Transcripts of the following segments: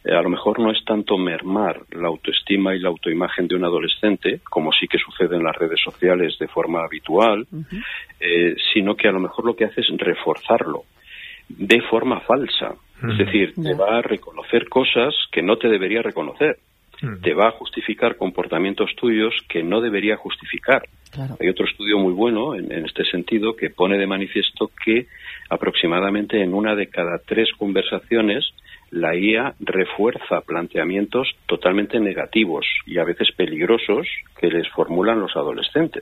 a lo mejor no es tanto mermar la autoestima y la autoimagen de un adolescente, como sí que sucede en las redes sociales de forma habitual, sino que a lo mejor lo que hace es reforzarlo de forma falsa. Es decir, te va a reconocer cosas que no te debería reconocer. Te va a justificar comportamientos tuyos que no debería justificar. Claro. Hay otro estudio muy bueno en este sentido que pone de manifiesto que aproximadamente en 1 de cada 3 conversaciones la IA refuerza planteamientos totalmente negativos y a veces peligrosos que les formulan los adolescentes.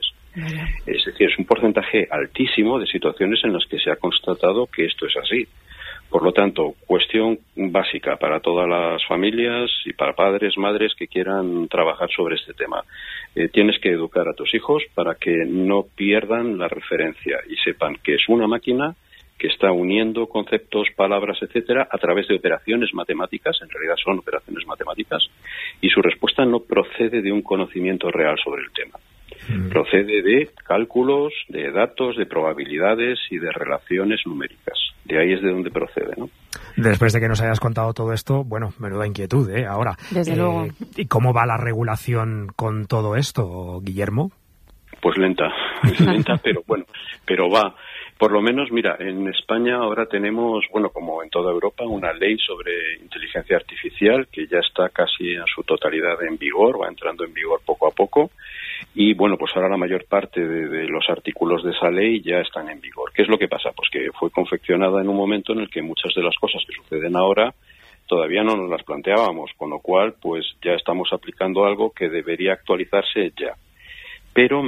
Es decir, es un porcentaje altísimo de situaciones en las que se ha constatado que esto es así. Por lo tanto, cuestión básica para todas las familias y para padres, madres que quieran trabajar sobre este tema. Tienes que educar a tus hijos para que no pierdan la referencia y sepan que es una máquina que está uniendo conceptos, palabras, etcétera, a través de operaciones matemáticas, en realidad son operaciones matemáticas, y su respuesta no procede de un conocimiento real sobre el tema. Procede de cálculos, de datos, de probabilidades y de relaciones numéricas. De ahí es de donde procede, ¿no? Después de que nos hayas contado todo esto, bueno, menuda inquietud, ahora. Desde luego. ¿Y cómo va la regulación con todo esto, Guillermo? Pues lenta, pero bueno, pero va. Por lo menos, mira, en España ahora tenemos, bueno, como en toda Europa, una ley sobre inteligencia artificial que ya está casi en su totalidad en vigor, va entrando en vigor poco a poco. Y bueno, pues ahora la mayor parte de los artículos de esa ley ya están en vigor. ¿Qué es lo que pasa? Pues que fue confeccionada en un momento en el que muchas de las cosas que suceden ahora todavía no nos las planteábamos, con lo cual pues ya estamos aplicando algo que debería actualizarse ya. Pero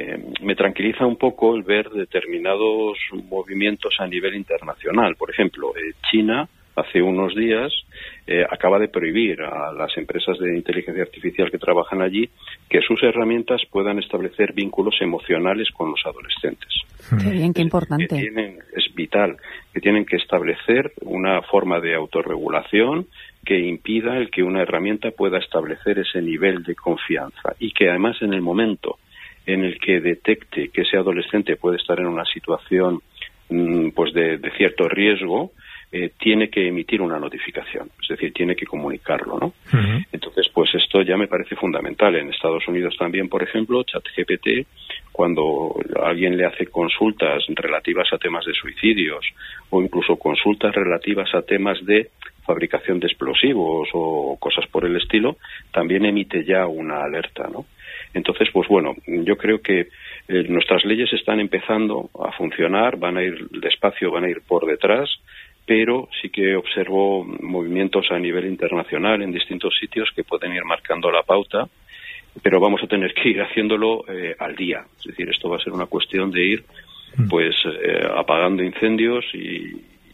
me tranquiliza un poco el ver determinados movimientos a nivel internacional. Por ejemplo, China hace unos días acaba de prohibir a las empresas de inteligencia artificial que trabajan allí que sus herramientas puedan establecer vínculos emocionales con los adolescentes. Qué bien, qué importante. Es vital, que tienen que establecer una forma de autorregulación que impida el que una herramienta pueda establecer ese nivel de confianza y que además en el momento en el que detecte que ese adolescente puede estar en una situación pues de cierto riesgo, tiene que emitir una notificación, es decir, tiene que comunicarlo, ¿no? Entonces, pues esto ya me parece fundamental. En Estados Unidos también, por ejemplo, ChatGPT, cuando alguien le hace consultas relativas a temas de suicidios o incluso consultas relativas a temas de fabricación de explosivos o cosas por el estilo, también emite ya una alerta, ¿no? Entonces, pues bueno, yo creo que nuestras leyes están empezando a funcionar, van a ir despacio, van a ir por detrás, pero sí que observo movimientos a nivel internacional en distintos sitios que pueden ir marcando la pauta, pero vamos a tener que ir haciéndolo al día. Es decir, esto va a ser una cuestión de ir pues apagando incendios y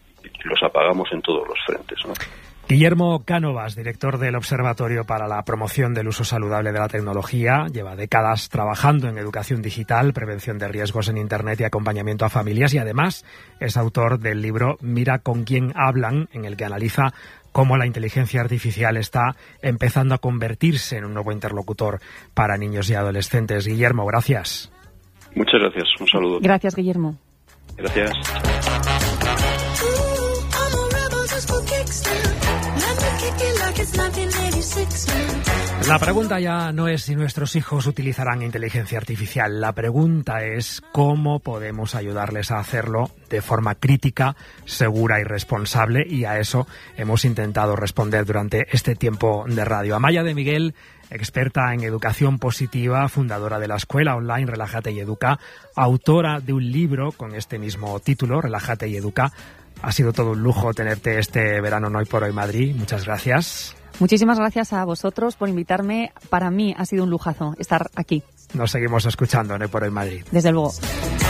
los apagamos en todos los frentes, ¿no? Guillermo Cánovas, director del Observatorio para la Promoción del Uso Saludable de la Tecnología, lleva décadas trabajando en educación digital, prevención de riesgos en Internet y acompañamiento a familias, y además es autor del libro Mira con quién hablan, en el que analiza cómo la inteligencia artificial está empezando a convertirse en un nuevo interlocutor para niños y adolescentes. Guillermo, gracias. Muchas gracias. Un saludo. Gracias, Guillermo. Gracias. La pregunta ya no es si nuestros hijos utilizarán inteligencia artificial. La pregunta es cómo podemos ayudarles a hacerlo de forma crítica, segura y responsable, y a eso hemos intentado responder durante este tiempo de radio. Amaya de Miguel, experta en educación positiva, fundadora de la escuela online Relájate y Educa, autora de un libro con este mismo título, Relájate y Educa. Ha sido todo un lujo tenerte este verano en Hoy por Hoy Madrid. Muchas gracias. Muchísimas gracias a vosotros por invitarme. Para mí ha sido un lujazo estar aquí. Nos seguimos escuchando en Hoy por Hoy Madrid. Desde luego.